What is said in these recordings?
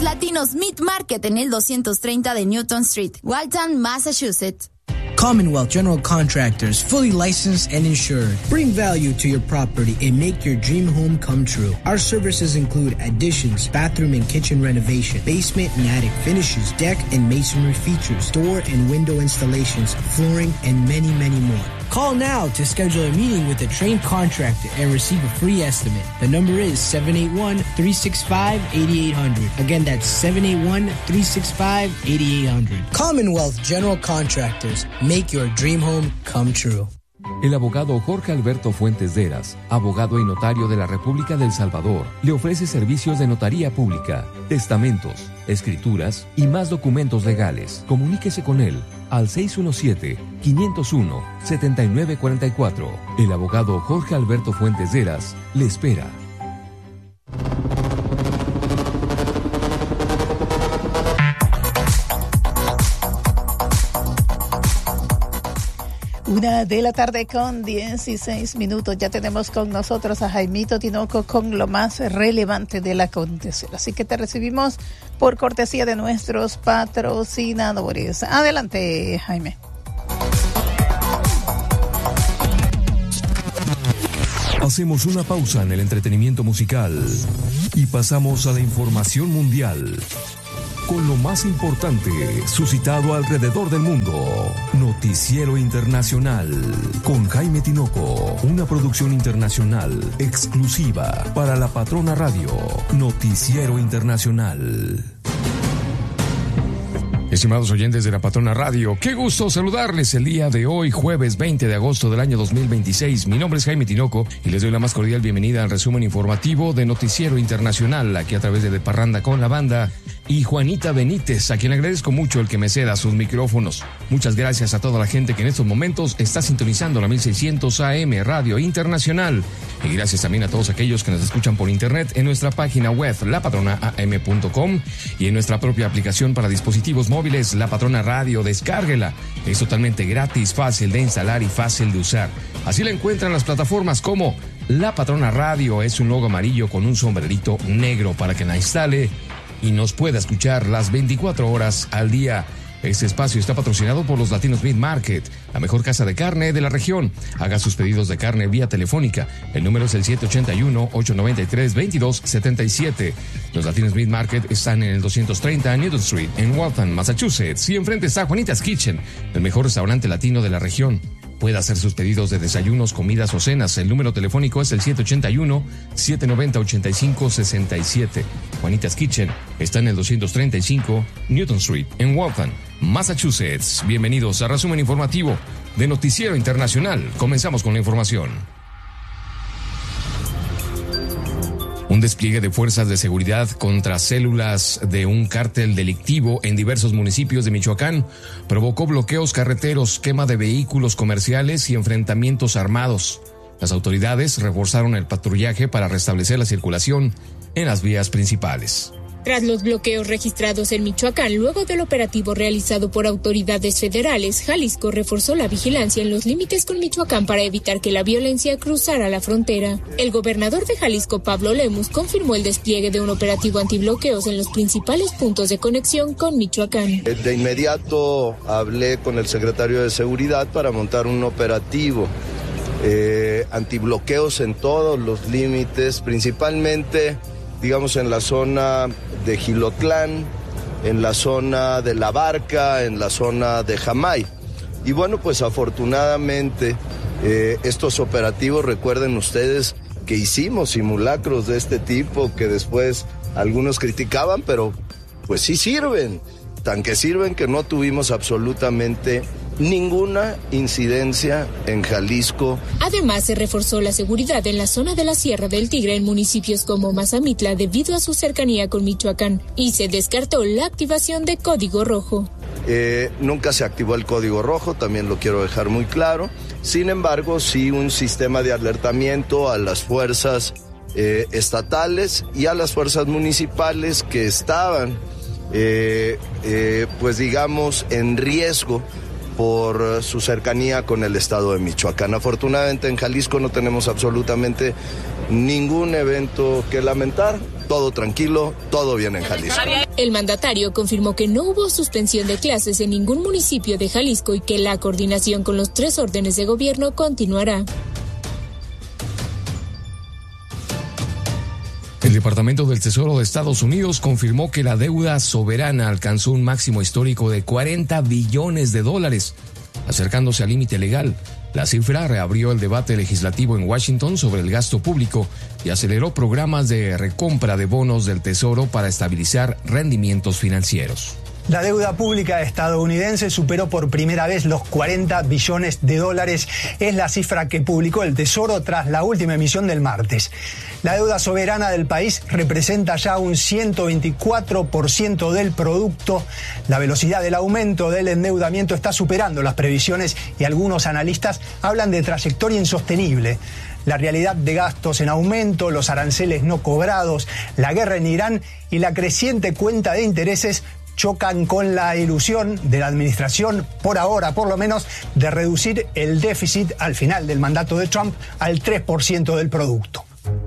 Latinos Meat Market en el 230 de Newton Street, Waltham, Massachusetts. Commonwealth General Contractors, fully licensed and insured. Bring value to your property and make your dream home come true. Our services include additions, bathroom and kitchen renovation, basement and attic finishes, deck and masonry features, door and window installations, flooring, and many, many more. Call now to schedule a meeting with a trained contractor and receive a free estimate. The number is 781-365-8800. Again, that's 781-365-8800. Commonwealth General Contractors. Make your dream home come true. El abogado Jorge Alberto Fuentes Deras, abogado y notario de la República de El Salvador, le ofrece servicios de notaría pública, testamentos, escrituras y más documentos legales. Comuníquese con él al 617-501-7944. El abogado Jorge Alberto Fuentes Deras le espera. Una de la tarde con 16 minutos. Ya tenemos con nosotros a Jaimito Tinoco con lo más relevante del acontecer. Así que te recibimos por cortesía de nuestros patrocinadores. Adelante, Jaime. Hacemos una pausa en el entretenimiento musical y pasamos a la información mundial. Con lo más importante suscitado alrededor del mundo. Noticiero Internacional con Jaime Tinoco. Una producción internacional exclusiva para La Patrona Radio. Noticiero Internacional. Estimados oyentes de La Patrona Radio, qué gusto saludarles el día de hoy, jueves 20 de agosto del año 2026. Mi nombre es Jaime Tinoco y les doy la más cordial bienvenida al resumen informativo de Noticiero Internacional, aquí a través de Parranda con la Banda y Juanita Benítez, a quien agradezco mucho el que me ceda sus micrófonos. Muchas gracias a toda la gente que en estos momentos está sintonizando la 1600 AM Radio Internacional. Y gracias también a todos aquellos que nos escuchan por internet en nuestra página web, lapatronaam.com, y en nuestra propia aplicación para dispositivos móviles, La Patrona Radio. Descárguela. Es totalmente gratis, fácil de instalar y fácil de usar. Así la encuentran en las plataformas como La Patrona Radio. Es un logo amarillo con un sombrerito negro para que la instale y nos pueda escuchar las 24 horas al día. Este espacio está patrocinado por los Latinos Meat Market, la mejor casa de carne de la región. Haga sus pedidos de carne vía telefónica. El número es el 781-893-2277. Los Latinos Meat Market están en el 230 Newton Street, en Waltham, Massachusetts. Y enfrente está Juanita's Kitchen, el mejor restaurante latino de la región. Puede hacer sus pedidos de desayunos, comidas o cenas. El número telefónico es el 781-790-8567. Juanita's Kitchen está en el 235 Newton Street, en Waltham, Massachusetts. Bienvenidos a resumen informativo de Noticiero Internacional. Comenzamos con la información. Un despliegue de fuerzas de seguridad contra células de un cártel delictivo en diversos municipios de Michoacán provocó bloqueos carreteros, quema de vehículos comerciales y enfrentamientos armados. Las autoridades reforzaron el patrullaje para restablecer la circulación en las vías principales. Tras los bloqueos registrados en Michoacán, luego del operativo realizado por autoridades federales, Jalisco reforzó la vigilancia en los límites con Michoacán para evitar que la violencia cruzara la frontera. El gobernador de Jalisco, Pablo Lemus, confirmó el despliegue de un operativo antibloqueos en los principales puntos de conexión con Michoacán. De inmediato hablé con el secretario de Seguridad para montar un operativo antibloqueos en todos los límites, principalmente, digamos, en la zona de Jilotlán, en la zona de La Barca, en la zona de Jamay. Y bueno, pues afortunadamente estos operativos, recuerden ustedes que hicimos simulacros de este tipo que después algunos criticaban, pero pues sí sirven, tan que sirven que no tuvimos absolutamente ninguna incidencia en Jalisco. Además, se reforzó la seguridad en la zona de la Sierra del Tigre en municipios como Mazamitla debido a su cercanía con Michoacán y se descartó la activación de Código Rojo. Nunca se activó el Código Rojo, también lo quiero dejar muy claro. Sin embargo, sí un sistema de alertamiento a las fuerzas estatales y a las fuerzas municipales que estaban, pues digamos, en riesgo por su cercanía con el estado de Michoacán. Afortunadamente en Jalisco no tenemos absolutamente ningún evento que lamentar. todo tranquilo, todo bien en Jalisco. El mandatario confirmó que no hubo suspensión de clases en ningún municipio de Jalisco y que la coordinación con los 3 órdenes de gobierno continuará. El Departamento del Tesoro de Estados Unidos confirmó que la deuda soberana alcanzó un máximo histórico de $40 billones, acercándose al límite legal. La cifra reabrió el debate legislativo en Washington sobre el gasto público y aceleró programas de recompra de bonos del Tesoro para estabilizar rendimientos financieros. La deuda pública estadounidense superó por primera vez los $40 billones. Es la cifra que publicó el Tesoro tras la última emisión del martes. La deuda soberana del país representa ya un 124% del producto. La velocidad del aumento del endeudamiento está superando las previsiones y algunos analistas hablan de trayectoria insostenible. La realidad de gastos en aumento, los aranceles no cobrados, la guerra en Irán y la creciente cuenta de intereses chocan con la ilusión de la administración, por ahora por lo menos, de reducir el déficit al final del mandato de Trump al 3% del producto.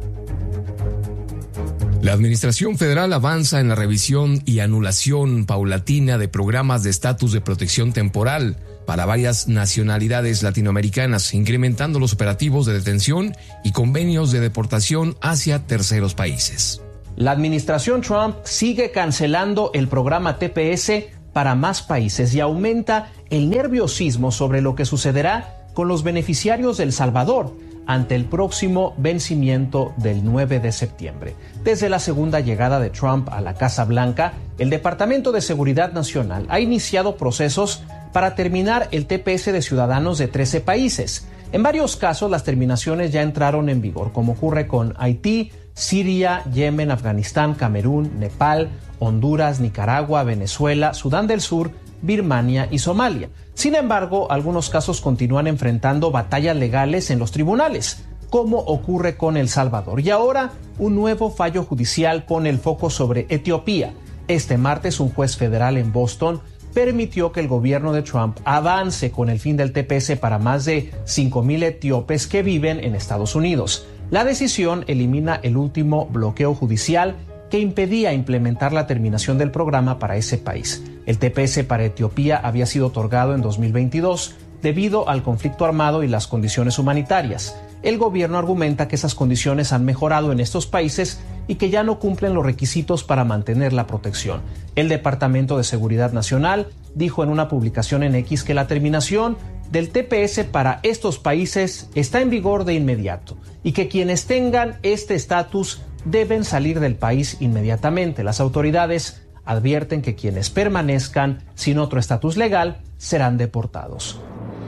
La administración federal avanza en la revisión y anulación paulatina de programas de estatus de protección temporal para varias nacionalidades latinoamericanas, incrementando los operativos de detención y convenios de deportación hacia terceros países. La administración Trump sigue cancelando el programa TPS para más países y aumenta el nerviosismo sobre lo que sucederá con los beneficiarios de El Salvador ante el próximo vencimiento del 9 de septiembre. Desde la segunda llegada de Trump a la Casa Blanca, el Departamento de Seguridad Nacional ha iniciado procesos para terminar el TPS de ciudadanos de 13 países. En varios casos, las terminaciones ya entraron en vigor, como ocurre con Haití, Siria, Yemen, Afganistán, Camerún, Nepal, Honduras, Nicaragua, Venezuela, Sudán del Sur, Birmania y Somalia. Sin embargo, algunos casos continúan enfrentando batallas legales en los tribunales, como ocurre con El Salvador. Y ahora, un nuevo fallo judicial pone el foco sobre Etiopía. Este martes, un juez federal en Boston permitió que el gobierno de Trump avance con el fin del TPS para más de 5,000 etíopes que viven en Estados Unidos. La decisión elimina el último bloqueo judicial que impedía implementar la terminación del programa para ese país. El TPS para Etiopía había sido otorgado en 2022 debido al conflicto armado y las condiciones humanitarias. El gobierno argumenta que esas condiciones han mejorado en estos países y que ya no cumplen los requisitos para mantener la protección. El Departamento de Seguridad Nacional dijo en una publicación en X que la terminación del TPS para estos países está en vigor de inmediato y que quienes tengan este estatus deben salir del país inmediatamente. Las autoridades advierten que quienes permanezcan sin otro estatus legal serán deportados.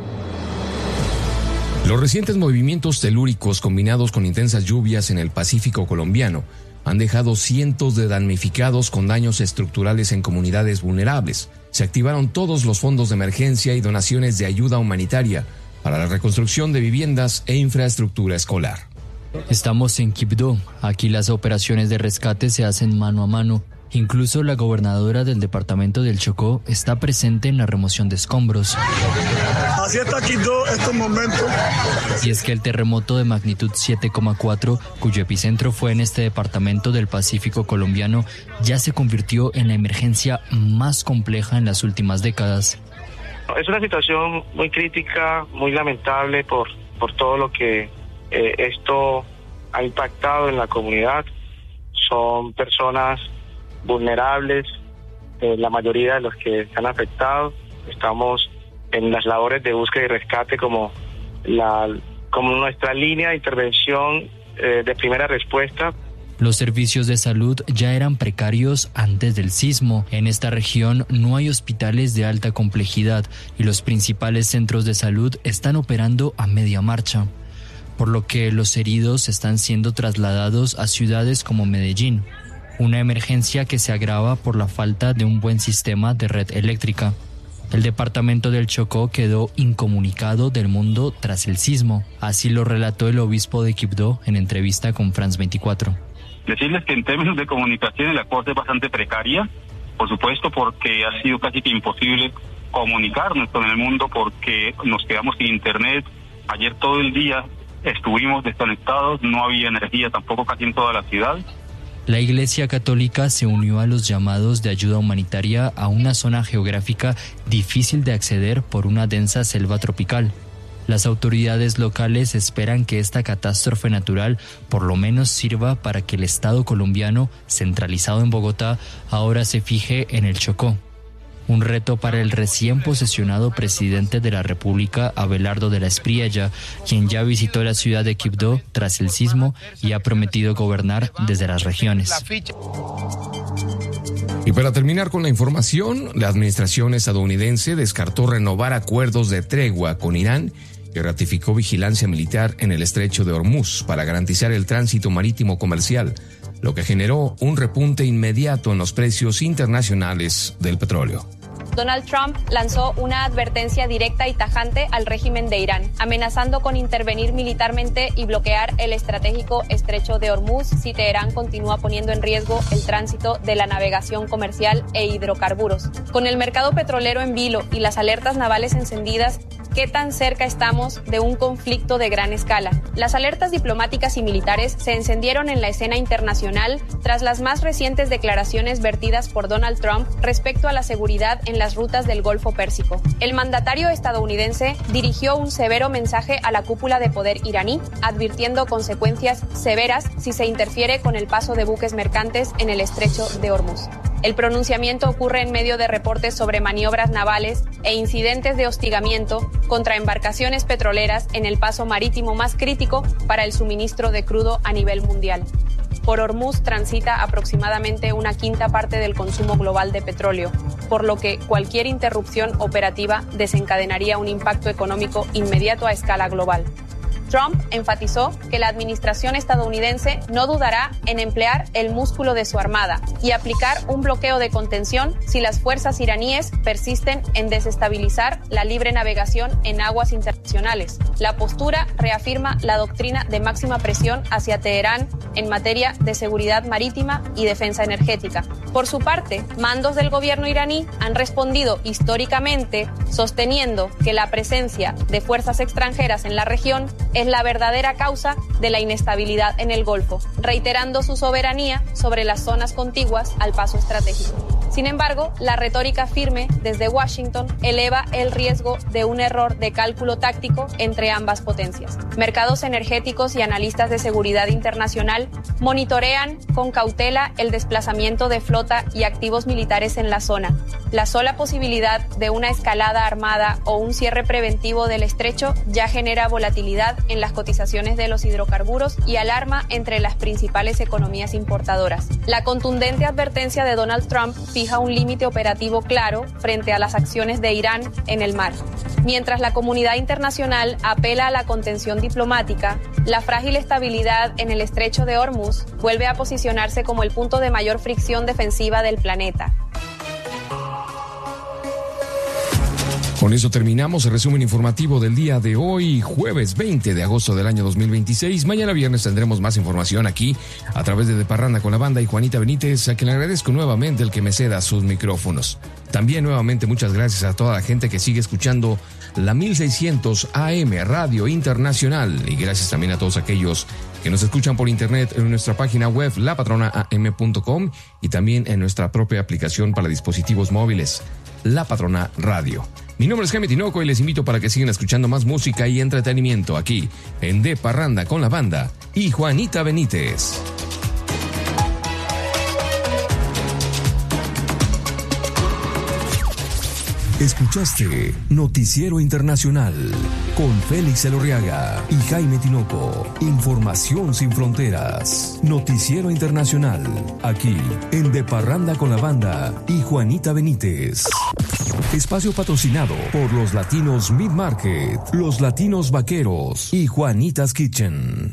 Los recientes movimientos telúricos combinados con intensas lluvias en el Pacífico colombiano han dejado cientos de damnificados con daños estructurales en comunidades vulnerables. Se activaron todos los fondos de emergencia y donaciones de ayuda humanitaria para la reconstrucción de viviendas e infraestructura escolar. Estamos en Quibdó. Aquí las operaciones de rescate se hacen mano a mano. Incluso la gobernadora del departamento del Chocó está presente en la remoción de escombros. Así está Quibdó estos momentos. Y es que el terremoto de magnitud 7,4, cuyo epicentro fue en este departamento del Pacífico colombiano, ya se convirtió en la emergencia más compleja en las últimas décadas. Es una situación muy crítica, muy lamentable por todo lo que esto ha impactado en la comunidad. Son personas vulnerables, la mayoría de los que están afectados. Estamos en las labores de búsqueda y rescate como nuestra línea de intervención de primera respuesta. Los servicios de salud ya eran precarios antes del sismo. En esta región no hay hospitales de alta complejidad y los principales centros de salud están operando a media marcha, por lo que los heridos están siendo trasladados a ciudades como Medellín. Una emergencia que se agrava por la falta de un buen sistema de red eléctrica. El departamento del Chocó quedó incomunicado del mundo tras el sismo. Así lo relató el obispo de Quibdó en entrevista con France 24. Decirles que en términos de comunicación la cosa es bastante precaria, por supuesto, porque ha sido casi que imposible comunicarnos con el mundo porque nos quedamos sin internet. Ayer todo el día estuvimos desconectados, no había energía tampoco casi en toda la ciudad. La Iglesia Católica se unió a los llamados de ayuda humanitaria a una zona geográfica difícil de acceder por una densa selva tropical. Las autoridades locales esperan que esta catástrofe natural por lo menos sirva para que el Estado colombiano, centralizado en Bogotá, ahora se fije en el Chocó. Un reto para el recién posesionado presidente de la República, Abelardo de la Espriella, quien ya visitó la ciudad de Quibdó tras el sismo y ha prometido gobernar desde las regiones. Y para terminar con la información, la administración estadounidense descartó renovar acuerdos de tregua con Irán y ratificó vigilancia militar en el estrecho de Hormuz para garantizar el tránsito marítimo comercial, lo que generó un repunte inmediato en los precios internacionales del petróleo. Donald Trump lanzó una advertencia directa y tajante al régimen de Irán, amenazando con intervenir militarmente y bloquear el estratégico estrecho de Hormuz si Teherán continúa poniendo en riesgo el tránsito de la navegación comercial e hidrocarburos. Con el mercado petrolero en vilo y las alertas navales encendidas, ¿qué tan cerca estamos de un conflicto de gran escala? Las alertas diplomáticas y militares se encendieron en la escena internacional tras las más recientes declaraciones vertidas por Donald Trump respecto a la seguridad en las rutas del Golfo Pérsico. El mandatario estadounidense dirigió un severo mensaje a la cúpula de poder iraní, advirtiendo consecuencias severas si se interfiere con el paso de buques mercantes en el estrecho de Hormuz. El pronunciamiento ocurre en medio de reportes sobre maniobras navales e incidentes de hostigamiento contra embarcaciones petroleras en el paso marítimo más crítico para el suministro de crudo a nivel mundial. Por Hormuz transita aproximadamente una quinta parte del consumo global de petróleo, por lo que cualquier interrupción operativa desencadenaría un impacto económico inmediato a escala global. Trump enfatizó que la administración estadounidense no dudará en emplear el músculo de su armada y aplicar un bloqueo de contención si las fuerzas iraníes persisten en desestabilizar la libre navegación en aguas internacionales. La postura reafirma la doctrina de máxima presión hacia Teherán en materia de seguridad marítima y defensa energética. Por su parte, mandos del gobierno iraní han respondido históricamente sosteniendo que la presencia de fuerzas extranjeras en la región es la verdadera causa de la inestabilidad en el Golfo, reiterando su soberanía sobre las zonas contiguas al paso estratégico. Sin embargo, la retórica firme desde Washington eleva el riesgo de un error de cálculo táctico entre ambas potencias. Mercados energéticos y analistas de seguridad internacional monitorean con cautela el desplazamiento de flota y activos militares en la zona. La sola posibilidad de una escalada armada o un cierre preventivo del estrecho ya genera volatilidad en las cotizaciones de los hidrocarburos y alarma entre las principales economías importadoras. La contundente advertencia de Donald Trump fija un límite operativo claro frente a las acciones de Irán en el mar. Mientras la comunidad internacional apela a la contención diplomática, la frágil estabilidad en el estrecho de Hormuz vuelve a posicionarse como el punto de mayor fricción defensiva del planeta. Con eso terminamos el resumen informativo del día de hoy, jueves 20 de agosto del año 2026. Mañana viernes tendremos más información aquí a través de Parranda con la Banda y Juanita Benítez, a quien le agradezco nuevamente el que me ceda sus micrófonos. También nuevamente muchas gracias a toda la gente que sigue escuchando la 1600 AM Radio Internacional, y gracias también a todos aquellos que nos escuchan por internet en nuestra página web lapatronaam.com y también en nuestra propia aplicación para dispositivos móviles, La Patrona Radio. Mi nombre es Jaime Tinoco y les invito para que sigan escuchando más música y entretenimiento aquí en De Parranda con la Banda y Juanita Benítez. Escuchaste Noticiero Internacional con Félix Elorriaga y Jaime Tinoco. Información sin fronteras. Noticiero Internacional, aquí en De Parranda con la Banda y Juanita Benítez. Espacio patrocinado por los Latinos Meat Market, los Latinos Vaqueros y Juanitas Kitchen.